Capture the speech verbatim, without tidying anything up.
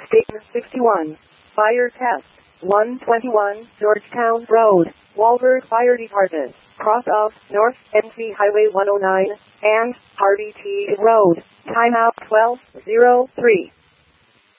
Station sixty-one. Fire test. one twenty-one Georgetown Road, Walberg Fire Department, cross of North N C Highway one oh nine, and Harvey T. Road. Timeout twelve oh three.